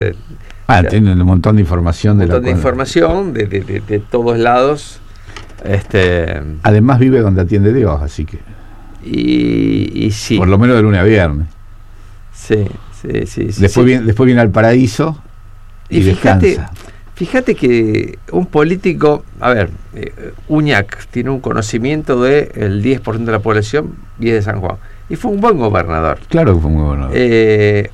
Tienen un montón de información de todos lados. Además vive donde atiende Dios, así que y sí, por lo menos de lunes a viernes. Sí. Después viene al paraíso y descansa. Fíjate que un político, Uñac tiene un conocimiento del 10% de la población y es de San Juan, y fue un buen gobernador. Claro que fue un gobernador.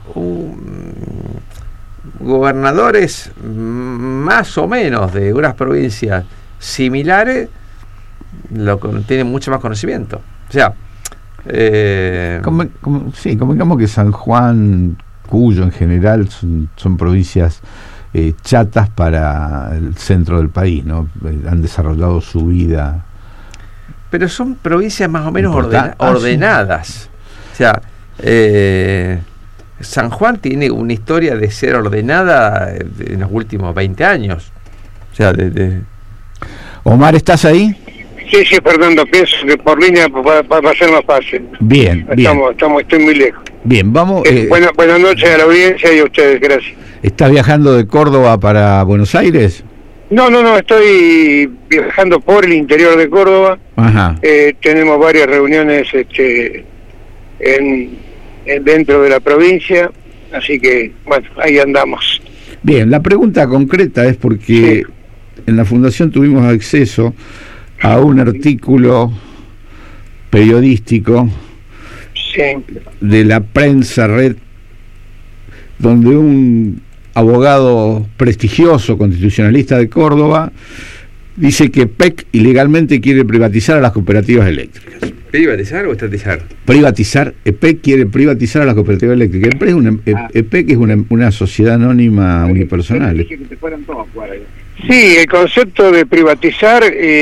Gobernadores más o menos de unas provincias similares tienen mucho más conocimiento. O sea, convengamos que San Juan, Cuyo en general son provincias chatas para el centro del país, ¿no? Han desarrollado su vida. Pero son provincias más o menos ordenadas. Sí. O sea, San Juan tiene una historia de ser ordenada en los últimos 20 años. O sea, Omar, ¿estás ahí? Sí, Fernando, pienso que por línea va a ser más fácil. Bien. Estoy muy lejos. Bien, vamos. Buenas noches a la audiencia y a ustedes, gracias. ¿Estás viajando de Córdoba para Buenos Aires? No, estoy viajando por el interior de Córdoba. Ajá. Tenemos varias reuniones dentro de la provincia, así que, ahí andamos. Bien, la pregunta concreta es porque en la Fundación tuvimos acceso a un artículo periodístico de la Prensa Red, donde un abogado prestigioso, constitucionalista de Córdoba, dice que PEC ilegalmente quiere privatizar a las cooperativas eléctricas. ¿Privatizar o estatizar? Privatizar. EPEC quiere privatizar a las cooperativas eléctricas. EPEC es una sociedad anónima unipersonal. Sí, el concepto de privatizar,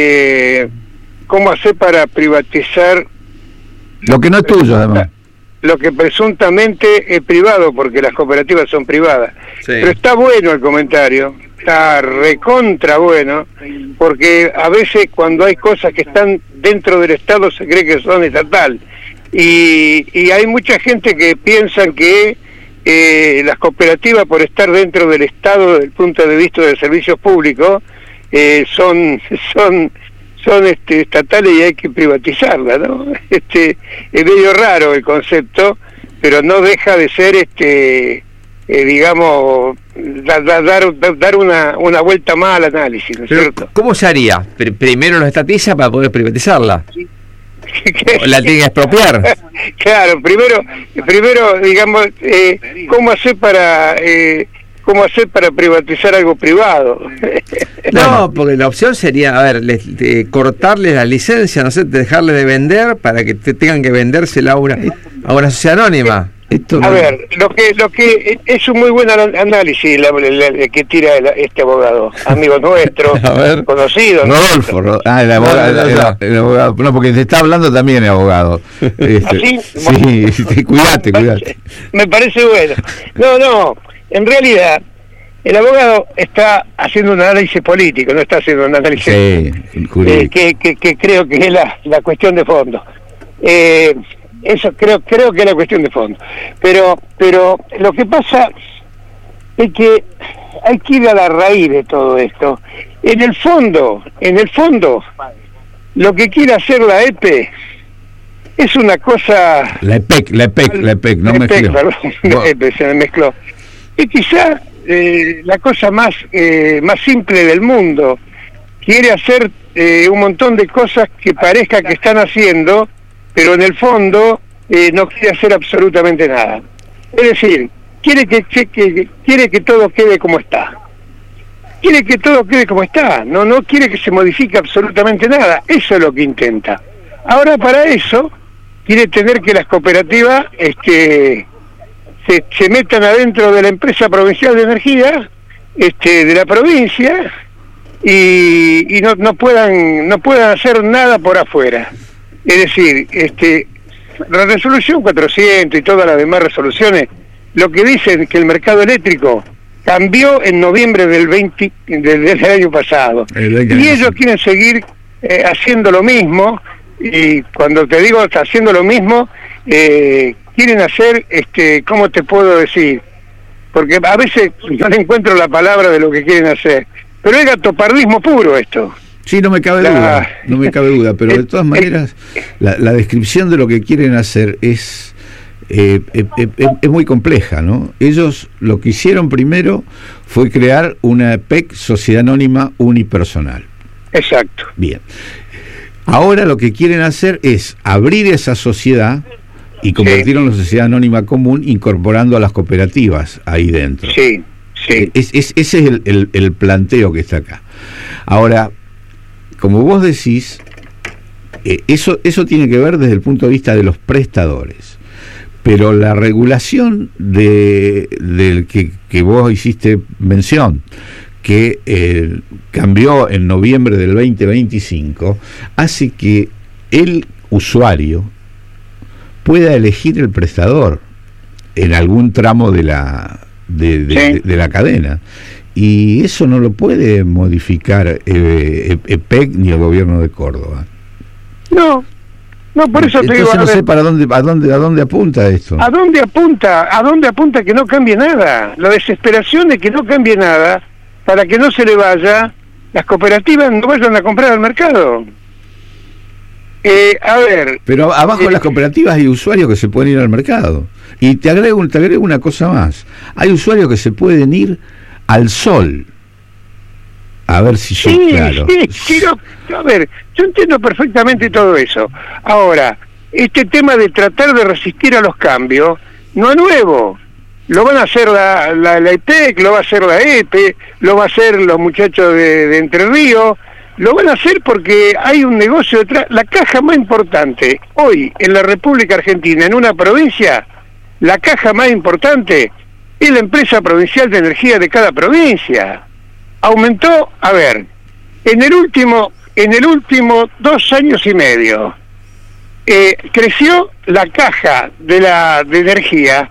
¿cómo hacer para privatizar lo que no es tuyo, además? Lo que presuntamente es privado, porque las cooperativas son privadas. Sí. Pero está bueno el comentario, está recontra bueno, porque a veces cuando hay cosas que están dentro del Estado se cree que son estatal. Y hay mucha gente que piensa que las cooperativas, por estar dentro del Estado desde el punto de vista de servicios públicos, son estatales y hay que privatizarlas, ¿no? Es medio raro el concepto, pero no deja de ser digamos, dar una vuelta más al análisis, ¿no es cierto? ¿Cómo se haría? ¿Primero lo estatiza para poder privatizarla? ¿O la tiene que expropiar? Claro, primero digamos, ¿cómo hacer para privatizar algo privado? No, porque la opción sería, cortarle la licencia, no sé, dejarle de vender para que tengan que vendérsela a una sociedad anónima. Lo que es un muy buen análisis que tira este abogado, amigo nuestro, conocido. Rodolfo, el abogado. No, porque te está hablando también el abogado. ¿Así? Sí, cuídate. Me parece bueno. No, en realidad el abogado está haciendo un análisis político, no está haciendo un análisis que creo que es la cuestión de fondo. Eso creo que es la cuestión de fondo. Pero lo que pasa es que hay que ir a la raíz de todo esto. En el fondo, lo que quiere hacer la EPE es una cosa... La EPEC, no mezcló. Perdón, la EPE se me mezcló. Es quizá la cosa más simple del mundo. Quiere hacer un montón de cosas que parezca que están haciendo, pero en el fondo no quiere hacer absolutamente nada. Es decir, quiere que todo quede como está. No quiere que se modifique absolutamente nada. Eso es lo que intenta. Ahora, para eso quiere tener que las cooperativas se metan adentro de la empresa provincial de energía de la provincia y no puedan hacer nada por afuera. Es decir, la resolución 400 y todas las demás resoluciones, lo que dicen es que el mercado eléctrico cambió en noviembre del año pasado. Y ellos quieren seguir haciendo lo mismo, y cuando te digo haciendo lo mismo, quieren hacer, ¿cómo te puedo decir? porque a veces no le encuentro la palabra de lo que quieren hacer, pero es gatopardismo puro esto. Sí, no me cabe duda, pero de todas maneras la descripción de lo que quieren hacer es muy compleja, ¿no? Ellos lo que hicieron primero fue crear una PEC, Sociedad Anónima Unipersonal. Exacto. Bien. Ahora lo que quieren hacer es abrir esa sociedad y convertirla en una sociedad anónima común, incorporando a las cooperativas ahí dentro. Sí, sí. Ese es el planteo que está acá. Ahora, como vos decís, eso tiene que ver desde el punto de vista de los prestadores. Pero la regulación del que vos hiciste mención, que cambió en noviembre del 2025, hace que el usuario pueda elegir el prestador en algún tramo de la cadena. Y eso no lo puede modificar EPEC ni el gobierno de Córdoba. No, por eso te digo. Entonces no sé para dónde apunta esto. ¿A dónde apunta que no cambie nada? La desesperación de que no cambie nada para que no se le vaya, las cooperativas no vayan a comprar al mercado. A ver. Pero abajo de las cooperativas hay usuarios que se pueden ir al mercado. Y te agrego una cosa más. Hay usuarios que se pueden ir al sol. A ver si soy claro. Sí, a ver, yo entiendo perfectamente todo eso. Ahora, este tema de tratar de resistir a los cambios no es nuevo. Lo van a hacer la EPEC, lo va a hacer la EPE, lo va a hacer los muchachos de Entre Ríos, lo van a hacer porque hay un negocio detrás. La caja más importante hoy en la República Argentina, en una provincia, la caja más importante es la empresa provincial de energía de cada provincia. Aumentó, a ver, en el último 2 años y medio, creció la caja de energía,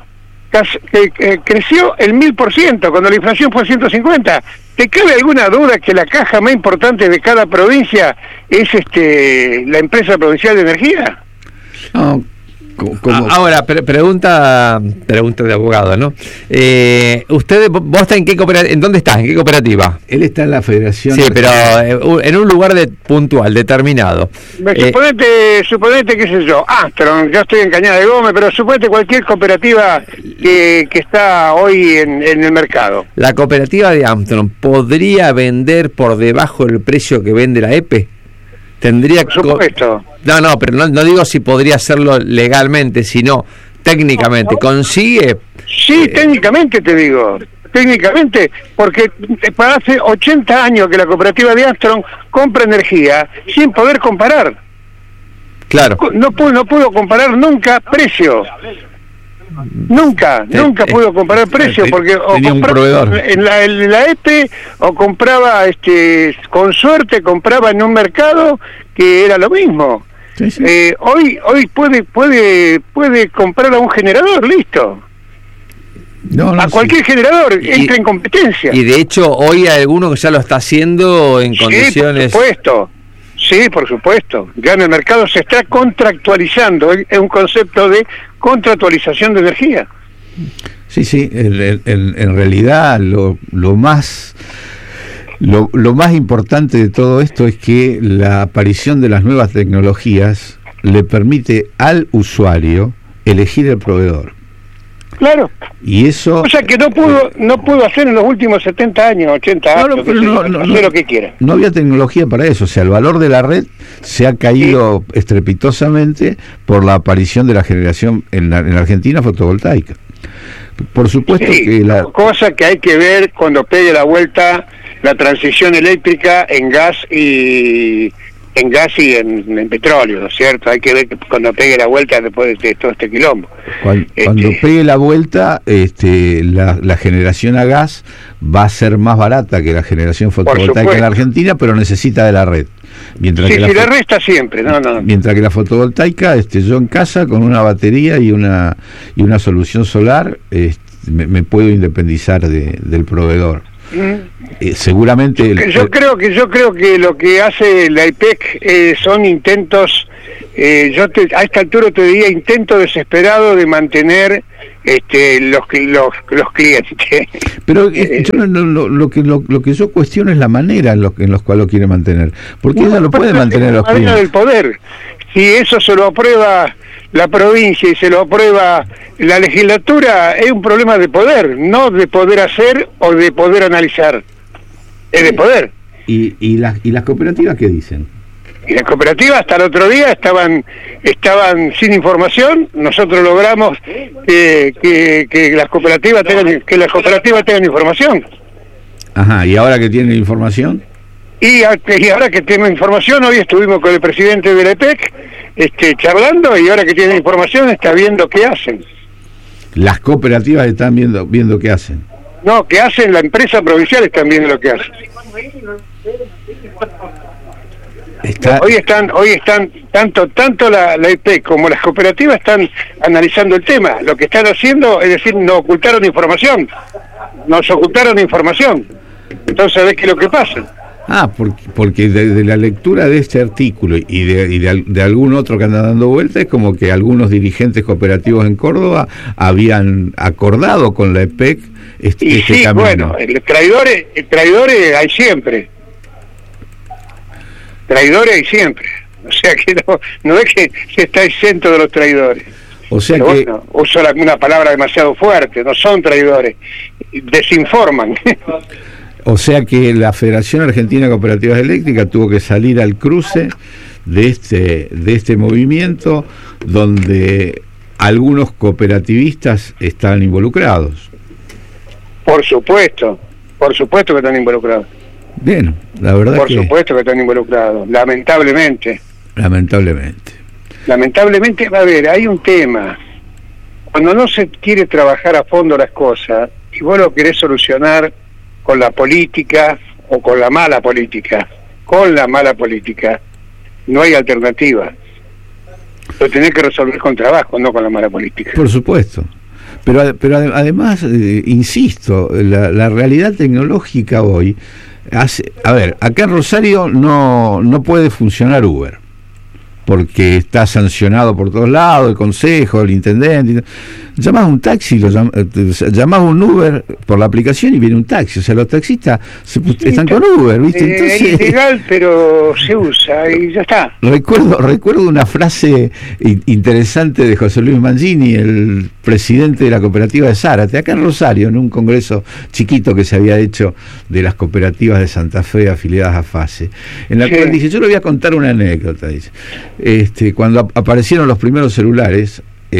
creció el 1000%, cuando la inflación fue 150%. ¿Te cabe alguna duda que la caja más importante de cada provincia es la empresa provincial de energía? No. Ahora, pregunta de abogado, ¿no? ¿Vos estás en dónde estás? ¿En qué cooperativa? Él está en la Federación. Sí, pero en un lugar puntual, determinado. Suponete, qué sé yo, Armstrong, yo estoy en Cañada de Gómez, pero suponete cualquier cooperativa que está hoy en el mercado. ¿La cooperativa de Armstrong podría vender por debajo del precio que vende la EPE? Por supuesto. No, pero no digo si podría hacerlo legalmente, sino técnicamente. ¿Consigue? Sí, técnicamente te digo. Técnicamente, porque para hace 80 años que la cooperativa de Armstrong compra energía sin poder comparar. Claro. No pudo comparar nunca precio. Nunca pudo comparar precio, porque tenía un proveedor en la EPE, o compraba con suerte compraba en un mercado que era lo mismo. Sí. Hoy puede comprar a un generador, listo. A cualquier generador entra en competencia. Y de hecho hoy hay alguno que ya lo está haciendo en condiciones. Sí, por supuesto. Ya en el mercado se está contractualizando. Es un concepto de contractualización de energía. Sí. En realidad lo más importante de todo esto es que la aparición de las nuevas tecnologías le permite al usuario elegir el proveedor. Claro. Y eso, o sea que no pudo hacer en los últimos 70 años, 80 años, hacer lo que quiera. No había tecnología para eso, o sea, el valor de la red se ha caído estrepitosamente por la aparición de la generación en Argentina fotovoltaica. Por supuesto que cosa que hay que ver cuando pegue la vuelta la transición eléctrica en gas y en petróleo, ¿no es cierto? Hay que ver que cuando pegue la vuelta después de todo este quilombo. Cuando pegue la vuelta, la generación a gas va a ser más barata que la generación fotovoltaica en la Argentina, pero necesita de la red. Mientras que la red está siempre, no. Mientras que la fotovoltaica, yo en casa con una batería y una solución solar, me puedo independizar del proveedor. Seguramente yo creo que lo que hace la IPEC son intentos a esta altura te diría intento desesperado de mantener los clientes. Pero lo que yo cuestiono es la manera en los cual lo quiere mantener, porque ella lo puede mantener los clientes. La manera del poder. Si eso se lo aprueba la provincia y se lo aprueba la legislatura, es un problema de poder, no de poder hacer o de poder analizar, es de poder. ¿Y las cooperativas qué dicen? Y las cooperativas hasta el otro día estaban sin información. Nosotros logramos que las cooperativas tengan información. Ajá, ¿y ahora que tienen información? Y ahora que tienen información, hoy estuvimos con el presidente de la EPEC charlando, y ahora que tienen información está viendo qué hacen. Las cooperativas están viendo qué hacen. No, qué hacen, la empresa provincial están viendo lo que hacen. Hoy están tanto la EPEC como las cooperativas están analizando el tema. Lo que están haciendo es decir, nos ocultaron información. Entonces, ¿sabés qué es lo que pasa? Porque de la lectura de este artículo y de algún otro que anda dando vueltas, es como que algunos dirigentes cooperativos en Córdoba habían acordado con la EPEC este camino. Bueno, traidores hay siempre. O sea que no es que se está exento de los traidores. O sea que bueno, uso una palabra demasiado fuerte, no son traidores, desinforman. O sea que la Federación Argentina de Cooperativas Eléctricas tuvo que salir al cruce de este movimiento donde algunos cooperativistas están involucrados. Por supuesto que están involucrados. Bien, la verdad Por supuesto que están involucrados, lamentablemente. A ver, hay un tema. Cuando no se quiere trabajar a fondo las cosas y vos lo querés solucionar con la política o con la mala política, no hay alternativa. Lo tenés que resolver con trabajo, no con la mala política. Por supuesto. Pero además, insisto, la realidad tecnológica hoy acá en Rosario no puede funcionar Uber, porque está sancionado por todos lados, el consejo, el intendente. Llamás un taxi, llamás un Uber por la aplicación y viene un taxi. O sea, los taxistas están con Uber, ¿viste? Entonces, es ilegal, pero se usa y ya está. Recuerdo una frase interesante de José Luis Mangini, el presidente de la cooperativa de Zárate, acá en Rosario, en un congreso chiquito que se había hecho de las cooperativas de Santa Fe afiliadas a FASE, en la cual dice, yo le voy a contar una anécdota, dice. Cuando aparecieron los primeros celulares,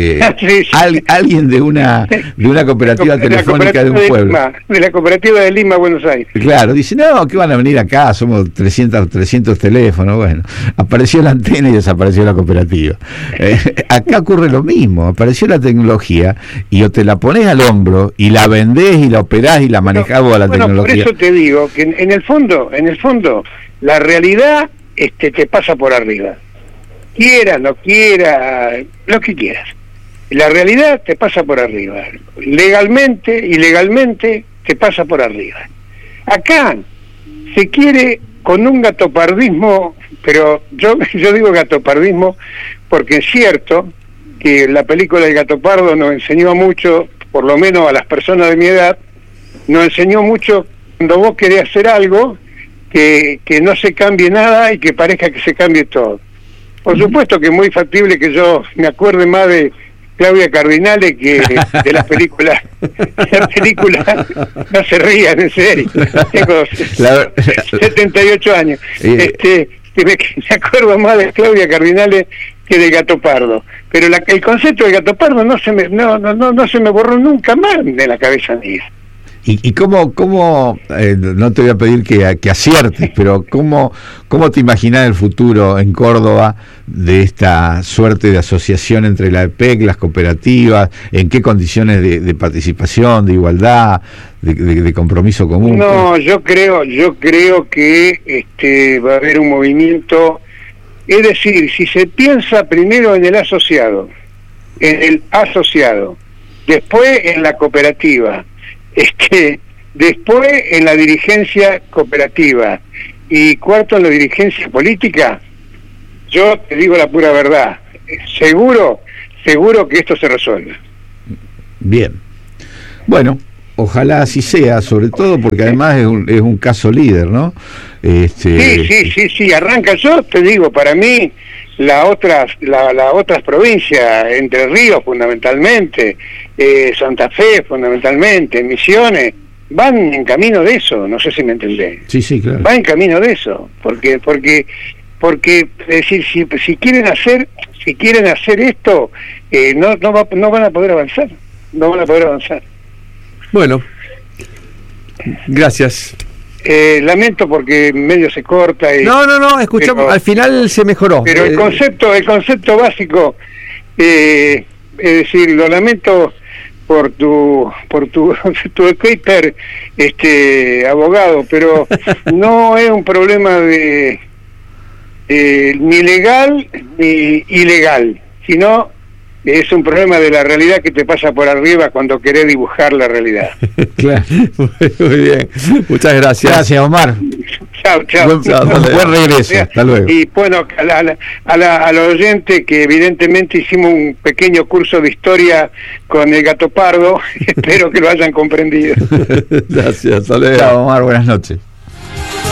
alguien de una cooperativa telefónica de un pueblo, de la cooperativa de Lima, Buenos Aires, claro, dice, no, que van a venir acá, somos 300 teléfonos. Bueno, apareció la antena y desapareció la cooperativa. Acá ocurre lo mismo, apareció la tecnología y o te la pones al hombro y la vendés y la operás y la manejás vos a la tecnología. Por eso te digo que en el fondo la realidad te pasa por arriba, quiera, no quiera, lo que quieras. La realidad te pasa por arriba, legalmente, ilegalmente te pasa por arriba. Acá se quiere con un gatopardismo, pero yo digo gatopardismo porque es cierto que la película El Gato Pardo nos enseñó mucho, por lo menos a las personas de mi edad, nos enseñó mucho cuando vos querés hacer algo que no se cambie nada y que parezca que se cambie todo. Por supuesto que es muy factible que yo me acuerde más de Claudia Cardinale que de la película. La película, no se rían, en serio. Tengo 78 años. Me acuerdo más de Claudia Cardinale que del Gato Pardo. Pero el concepto del Gato Pardo no se me borró nunca más de la cabeza mía. ¿Y cómo no te voy a pedir que aciertes, pero cómo te imaginás el futuro en Córdoba de esta suerte de asociación entre la EPEC, las cooperativas, en qué condiciones de participación, de igualdad, de compromiso común? No, yo creo que va a haber un movimiento, es decir, si se piensa primero en el asociado, después en la cooperativa, después en la dirigencia cooperativa y cuarto en la dirigencia política, yo te digo la pura verdad, seguro que esto se resuelve. Bien. Bueno, ojalá así sea, sobre todo porque además es un caso líder, ¿no? Sí, arranca. Yo te digo, para mí las otras provincias, Entre Ríos fundamentalmente, Santa Fe fundamentalmente, Misiones, van en camino de eso, no sé si me entendés. Sí, claro. Van en camino de eso, porque es decir, si quieren hacer esto, no van a poder avanzar. Bueno, gracias. Lamento porque medio se corta. No, escuchamos, al final se mejoró. Pero el concepto básico, es decir, lo lamento por tu skater, abogado, pero no es un problema de ni legal ni ilegal, sino es un problema de la realidad que te pasa por arriba cuando querés dibujar la realidad. Claro. Muy bien, muchas gracias. Gracias, Omar. Chao. Buen regreso, hasta luego. Y bueno, al oyente, que evidentemente hicimos un pequeño curso de historia con el Gato Pardo, espero que lo hayan comprendido. Gracias, hasta luego. Chao, Omar, buenas noches.